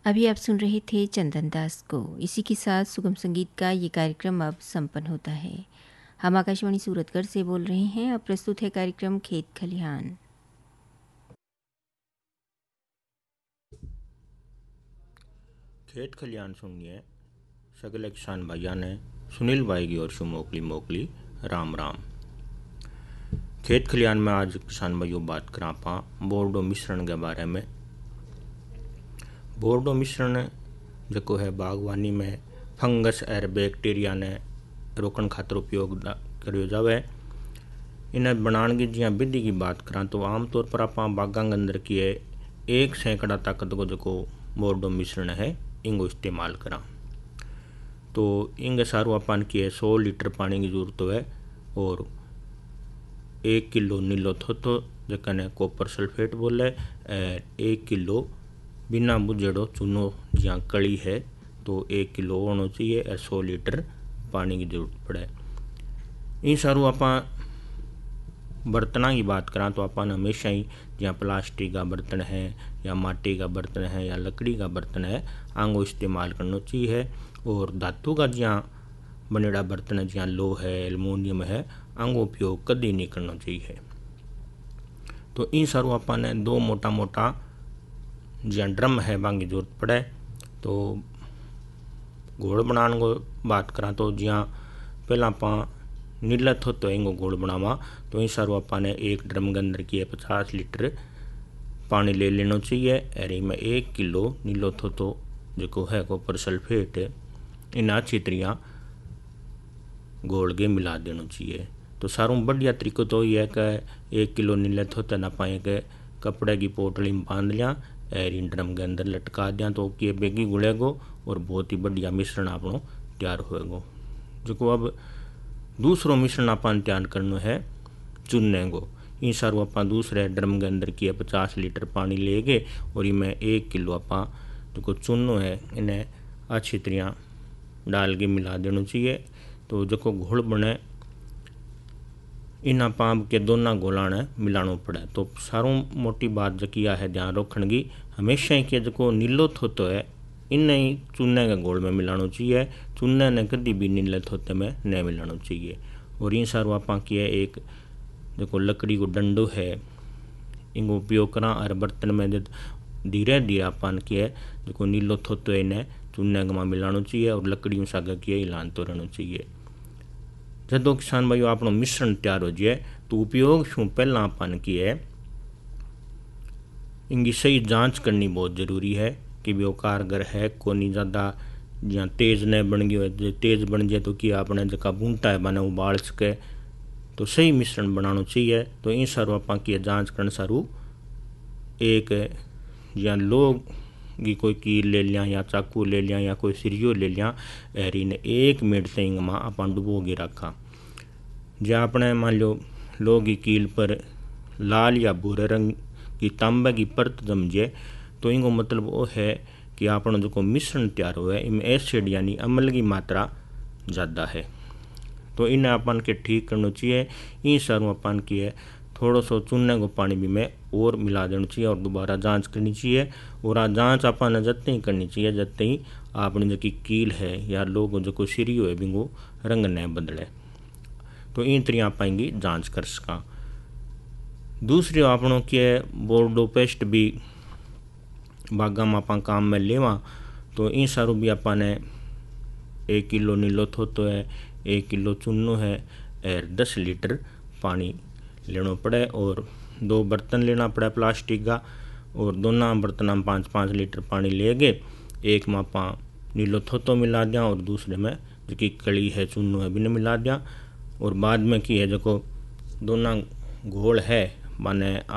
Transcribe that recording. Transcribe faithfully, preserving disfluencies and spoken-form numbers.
अभी आप सुन रहे थे चंदन दास को। इसी के साथ सुगम संगीत का ये कार्यक्रम अब संपन्न होता है। हम आकाशवाणी सूरतगढ़ से बोल रहे हैं। अब प्रस्तुत है कार्यक्रम खेत खलिहान। खेत खलिहान सुनिए सगले किसान भैया ने सुनील भाई की ओर से मोकली मोकली राम राम। खेत खलिहान में आज किसान भाइयों बात करा पा बोर्डो मिश्रण के बारे में। बोर्डो मिश्रण जो है बागवानी में फंगस और बैक्टीरिया ने रोकन खातर उपयोग करो जावे। इन्हें बनाने की जिया विधि की बात करा तो आमतौर पर आप बागां के अंदर की एक सैकड़ा ताकत को जो बोर्डो मिश्रण है इंगो इस्तेमाल करा। तो इंगे सारू अपन की सौ लीटर पानी की जरूरत है और एक किलो नीलो थोथो जकने कॉपर सल्फेट बोले और एक किलो बिना बुझेड़ो चूनो जहाँ कड़ी है तो एक किलो होना चाहिए और सौ लीटर पानी की जरूरत पड़े। इन सारू आप बर्तना की बात करा तो अपन हमेशा ही जहाँ प्लास्टिक का बर्तन है या माटी का बर्तन है या लकड़ी का बर्तन है आंगो इस्तेमाल करना चाहिए। और धातु का जहाँ बनेड़ा बर्तन है जहाँ लो है एल्युमिनियम है आंगो उपयोग कभी नहीं करना चाहिए। तो इन सारू अपन ने दो मोटा मोटा जहाँ ड्रम है बांगी जरूरत पड़े। तो घोल बनाने को बात करा तो जहाँ पहला आप नीला थो तो इंगो घोल बनावा तो इन सारू अपन एक ड्रम के अंदर की पचास लीटर पानी ले लेना चाहिए और इनमें एक किलो नीलो थो तो जो है कॉपर सल्फेट इन अच्छी तरह घोल के मिला देना चाहिए। तो सारू बढ़िया तरीको तो ये है कि एक किलो नीले थोते ना पाए के कपड़े की पोटली में बांध लिया और इन ड्रम के अंदर लटका दिया तो कि बेगी गुड़ेगो और बहुत ही बढ़िया मिश्रण आपनो तैयार होएगो। जो अब दूसरो मिश्रण अपन तैयार करना है चुनने को। इन सारू आप दूसरे ड्रम के अंदर की पचास लीटर पानी लेगे और इनमें एक किलो आप जो चुनो है इन्हें अच्छी तरह डाल के मिला देना चाहिए। तो जो घोल बने इन पाप के दोनों घोला ने मिलाना पड़े। तो सारू मोटी बात जकिया है ध्यान रखने की हमेशा ही कि जो नीलो थोतो है इन्हें ही चूने के घोल में मिलाना चाहिए। चूने ने कभी भी नीले थोते में नहीं मिलाना चाहिए। और इन सारू आप किए एक जो लकड़ी को डंडो है इनको उपयोग करा और बर्तन में धीरे धीरे अपन किए जो नीलो थोतो है इन्हें चूने में मिलाना चाहिए और लकड़ियों सागर किए हिलानते रहना चाहिए। जदों किसान भाइयों आपनो मिश्रण तैयार हो जाए तो उपयोग शू पहला अपन की है इनकी सही जांच करनी बहुत जरूरी है कि वो कारगर है कोनी ज़्यादा जहाँ तेज न बन गई हो। तेज बन जाए तो कि आपने जका बूंटा है बने उबाल सके तो सही मिश्रण बनाना चाहिए। तो इन सारू आप की जांच करने सारू एक जहाँ लोग की कोई कील ले लिया या चाकू ले लिया या कोई सिरियो ले लिया और इन्हें एक मिनट से इंग में आप डुबो के रखा। जहाँ अपने मान लो लोग की कील पर लाल या भूरे रंग की तांबे की परत जम जाए तो इनको मतलब वो है कि आपनो जो मिश्रण तैयार हुआ है इनमें एसिड यानी अम्ल की मात्रा ज़्यादा है। तो इन्हें अपन के ठीक करना चाहिए। इन सारू अपन की है थोड़ा सो चूने को पानी भी में और मिला देना चाहिए और दोबारा जांच करनी चाहिए। और आ जांच अपन जत्ते ही करनी चाहिए जत्ते ही आपने जो कील है या लोग जो कोई सिरियो है बिंगो रंग न बदले। तो इन तरह आप आएंगी जांच कर सका। दूसरी आपनों के बोर्डो पेस्ट भी बागा में आप काम में लेवा तो इन सारू भी अपने एक किलो नीलो थोतो है एक किलो चूनो है और दस लीटर पानी लेना पड़े और दो बर्तन लेना पड़े प्लास्टिक का और दोनों बर्तन में पाँच पाँच लीटर पानी लेगे। एक में आप नीलो थोतो मिला दिया और दूसरे में जो कि कड़ी है चूनो है बिना मिला दिया। और बाद में की है जो दोनों घोल है माने